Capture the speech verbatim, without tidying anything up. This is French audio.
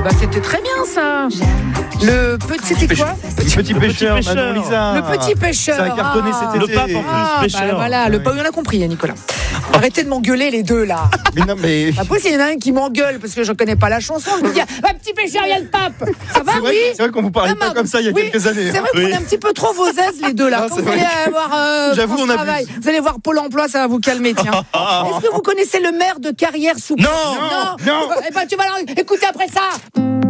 bah c'était très bien ça. Le petit, c'était quoi? Petit, petit pêcheur, pêcheur. Manon Lisa. Le petit pêcheur. Ça a cartonné Ah. cet Le été. pape en plus, Ah, pêcheur. bah voilà, le pape, on a compris, hein, Nicolas. Arrêtez de m'engueuler les deux là. Mais non, mais. Après, il y en a un qui m'engueule parce que je connais pas la chanson. Je me dis, ah, petit pêcheur, il y a le pape. Ça va, C'est vrai, oui? c'est vrai qu'on vous parlait Non, pas mais- comme ça il y a oui, quelques années. C'est vrai qu'on Oui. est un petit peu trop vos aises les deux là. Ah, Quand c'est vous vrai. allez voir euh, J'avoue, France on abuse. Travail, vous allez voir Pôle emploi, ça va vous calmer, tiens. Est-ce que vous connaissez le maire de Carrière sous Non. Non, non. Eh ben, tu vas alors écouter après ça.